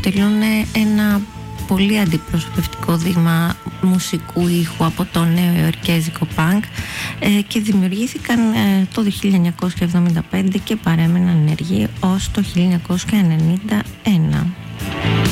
αποτελούν ένα πολύ αντιπροσωπευτικό δείγμα μουσικού ήχου από το νεοϊορκέζικο πανκ και δημιουργήθηκαν το 1975 και παρέμεναν ενεργοί ως το 1991.